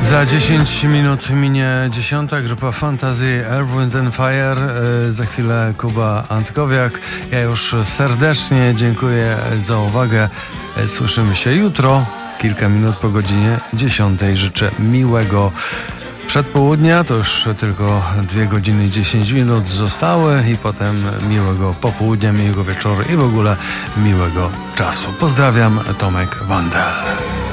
Za 10 minut minie 10. Grupa Fantasy, Earth, Wind and Fire. Za chwilę Kuba Antkowiak. Ja już serdecznie dziękuję za uwagę. Słyszymy się jutro, kilka minut po godzinie 10. Życzę miłego przedpołudnia. To już tylko 2 godziny i 10 minut zostały i potem miłego popołudnia, miłego wieczoru i w ogóle miłego czasu. Pozdrawiam, Tomek Wandel.